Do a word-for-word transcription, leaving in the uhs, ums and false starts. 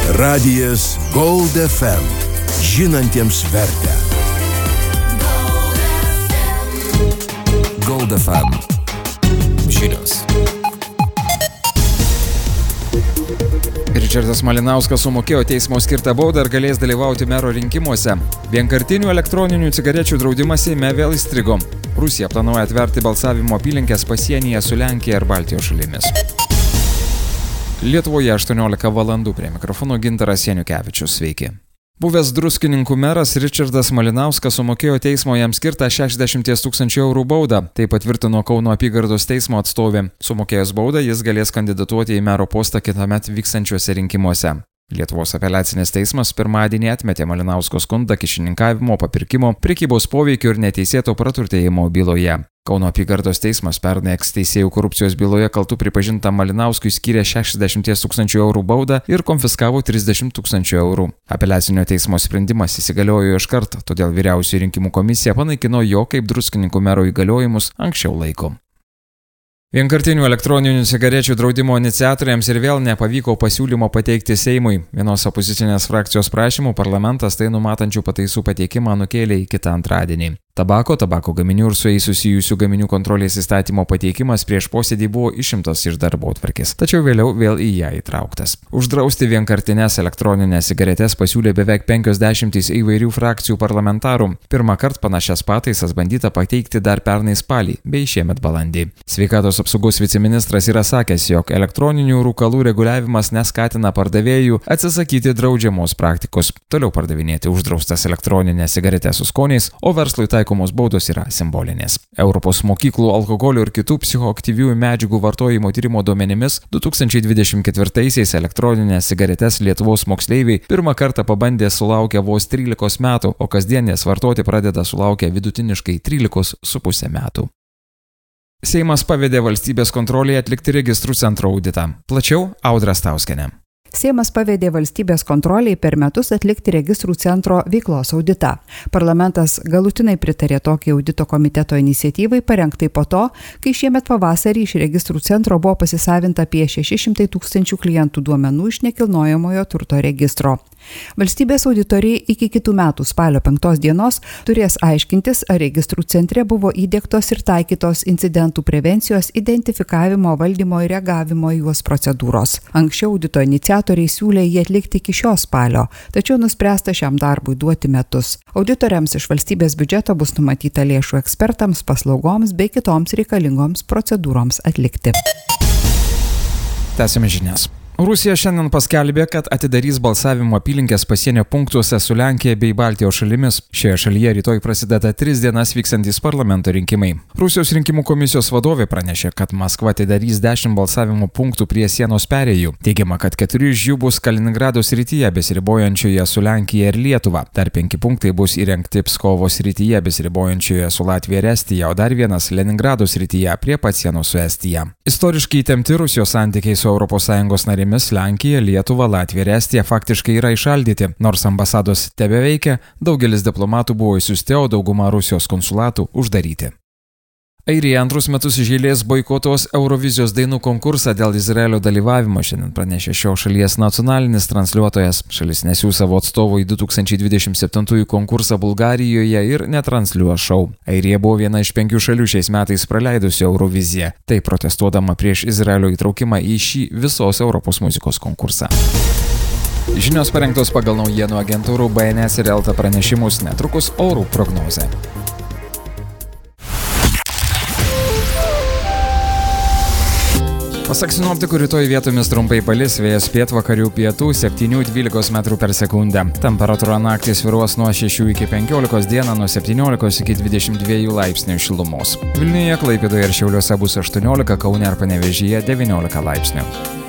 Radijas Gold F M. Žinantiems vertę. Gold F M. Žinios. Ričardas Malinauskas sumokėjo teismo skirtą baudą ir galės dalyvauti mero rinkimuose. Vienkartinių elektroninių cigarečių draudimas Seime vėl įstrigo. Rusija planuoja atverti balsavimo apylinkes pasienyje su Lenkija ir Baltijos šalimis. Lietuvoje aštuoniolika valandų, prie mikrofono Gintaras Janiukevičius. Sveiki. Buvęs Druskininkų meras Ričardas Malinauskas sumokėjo teismo jam skirtą šešiasdešimt tūkstančių eurų baudą. Tai patvirtino Kauno apygardos teismo atstovė. Sumokėjus baudą jis galės kandidatuoti į mero postą kitąmet vykstančiuose rinkimuose. Lietuvos apeliacinis teismas pirmadienį atmetė Malinausko skundą kyšininkavimo, papirkimo, prekybos poveikio ir neteisėto praturtėjimo byloje. Kauno apygardos teismas pernai eks-teisėjų korupcijos byloje kaltu pripažinta Malinauskui skyrė šešiasdešimt tūkstančių eurų baudą ir konfiskavo trisdešimt tūkstančių eurų. Apeliacinio teismo sprendimas įsigaliojo iš karto, todėl vyriausioji rinkimų komisija panaikino jo kaip Druskininkų mero įgaliojimus anksčiau laiko. Vienkartinių elektroninių cigarečių draudimo iniciatoriams ir vėl nepavyko pasiūlymo pateikti Seimui. Vienos opozicinės frakcijos prašymų parlamentas tai numatančių pataisų pateikimą nukėlė į kitą antradienį. Tabako, tabako gaminių ir su jais susijusių gaminių kontrolės įstatymo pateikimas prieš posėdį buvo išimtas iš darbotvarkės, tačiau vėliau vėl į ją įtrauktas. Uždrausti vienkartines elektroninės cigaretes pasiūlė beveik penkiasdešimtys įvairių frakcijų parlamentarų. Pirmą kartą panašias pataisas bandyta pateikti dar pernai spalį bei šiemet balandį. Sveikatos apsaugos viceministras yra sakęs, jog elektroninių rūkalų reguliavimas neskatina pardavėjų atsisakyti draudžiamos praktikos, toliau pardavinėti uždraustas elektroninės cigaretes su skoniais, o verslui taikomos baudos yra simbolinės. Europos mokyklų alkoholio ir kitų psichoaktyviųjų medžiagų vartojimo tyrimo duomenimis du tūkstančiai dvidešimt ketvirtaisiais elektroninės cigaretes Lietuvos moksleiviai pirmą kartą pabandė sulaukę vos trylikos metų, o kasdienės vartoti pradeda sulaukę vidutiniškai trylikos su puse metų. Seimas pavedė valstybės kontrolei atlikti registrų centro auditą. Plačiau Audra Stauskienė. Seimas pavedė valstybės kontroliai per metus atlikti registrų centro veiklos auditą. Parlamentas galutinai pritarė tokį audito komiteto iniciatyvai parengtai po to, kai šiemet pavasarį iš registrų centro buvo pasisavinta apie šeši šimtai tūkstančių klientų duomenų iš nekilnojamojo turto registro. Valstybės auditoriai iki kitų metų spalio penktos dienos turės aiškintis, ar registrų centre buvo įdiegtos ir taikytos incidentų prevencijos, identifikavimo, valdymo ir reagavimo į juos procedūros. Anksčiau audito iniciatoriai siūlė jį atlikti iki šios spalio, tačiau nuspręsta šiam darbui duoti metus. Auditoriams iš valstybės biudžeto bus numatyta lėšų ekspertams, paslaugoms bei kitoms reikalingoms procedūroms atlikti. Tęsime žinias. Rusija šiandien paskelbė, kad atidarys balsavimo apylinkės pasienio punktuose su Lenkija bei Baltijos šalimis. Šioje šalyje rytoj prasideda tris dienas vyksantys parlamento rinkimai. Rusijos rinkimų komisijos vadovė pranešė, kad Maskva atidarys dešimt balsavimo punktų prie sienos perėjų. Teigiama, kad keturi iš jų bus Kaliningrado srityje besiribojančioje su Lenkija ir Lietuva. Dar penki punktai bus įrengti Pskovo srityje besiribojančioje su Latvija ir Estija, o dar vienas Leningrado srityje prie pat sienos su Estija. Istoriškai įtempti Rusijos santykiai su Europos Sąjungos narėmis Lenkija, Lietuva, Latvija ir Estija faktiškai yra įšaldyti. Nors ambasados tebeveikia, daugelis diplomatų buvo išsiųsti, o dauguma Rusijos konsulatų uždaryti. Airija antrus metus iš eilės boikotuos Eurovizijos dainų konkursą dėl Izraelio dalyvavimo, šiandien pranešė šios šalies nacionalinis transliuotojas. Šalis nesiųs savo atstovų į du tūkstančiai dvidešimt septintųjų konkursą Bulgarijoje ir netransliuos šou. Airija buvo viena iš penkių šalių šiais metais praleidusi Euroviziją, tai protestuodama prieš Izraelio įtraukimą į šį visos Europos muzikos konkursą. Žinios parengtos pagal naujienų agentūrų B N S ir Elta pranešimus, netrukus orų prognozė. Pasak sinoptikų, rytoj vietomis trumpai palis, vėjas pietvakarių pietų septynių dvylikos metrų per sekundę. Temperatūra naktį svyruos nuo šešių iki penkiolikos, dieną nuo septyniolikos iki dvidešimt dviejų laipsnių šilumos. Vilniuje, Klaipėdoje ir Šiauliuose bus aštuoniolika, Kaune ir Panevėžyje devyniolika laipsnių.